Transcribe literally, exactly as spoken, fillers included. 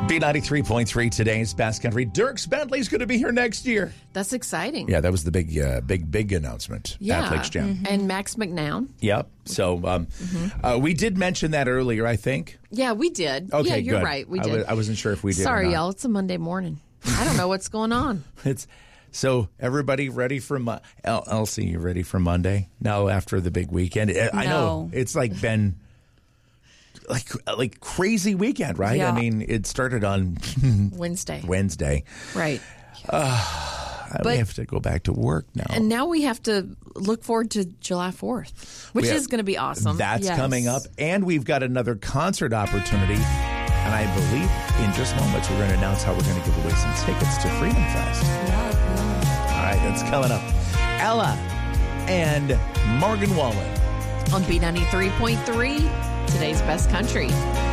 B ninety-three point three, today's best country. Dierks Bentley's going to be here next year. That's exciting. Yeah, that was the big, uh, big, big announcement yeah. at Lakes Gym. Mm-hmm. And Max McNown. Yep. So um, mm-hmm. uh, we did mention that earlier, I think. Yeah, we did. Okay, yeah, you're good. right. We I did. w- I wasn't sure if we did. Sorry, or not. y'all. It's a Monday morning. I don't know what's going on. It's so everybody ready for Mo- El- Elsie? You ready for Monday? No, after the big weekend. I, I know it's like been. Like like crazy weekend, right? Yeah. I mean, it started on Wednesday. Wednesday. Right. Uh, But- we have to go back to work now. And now we have to look forward to July fourth, which We is have- going to be awesome. That's Yes. coming up. And we've got another concert opportunity. And I believe in just moments we're going to announce how we're going to give away some tickets to Freedom Fest. Yeah, yeah. All right, that's coming up. Ella and Morgan Wallen. On B ninety-three point three, today's best country.